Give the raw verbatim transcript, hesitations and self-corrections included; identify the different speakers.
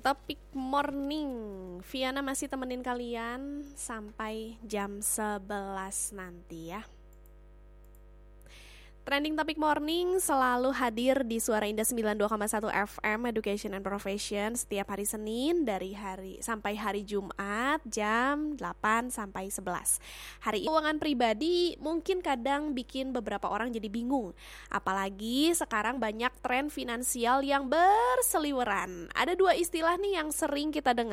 Speaker 1: Topik Morning. Viana masih temenin kalian sampai jam sebelas nanti ya. Trending Topik Morning selalu hadir di Suara Indah sembilan puluh dua koma satu F M Education and Profession setiap hari Senin dari hari sampai hari Jumat jam delapan sampai sebelas. Hari ini keuangan pribadi mungkin kadang bikin beberapa orang jadi bingung. Apalagi sekarang banyak tren finansial yang berseliweran. Ada dua istilah nih yang sering kita dengar.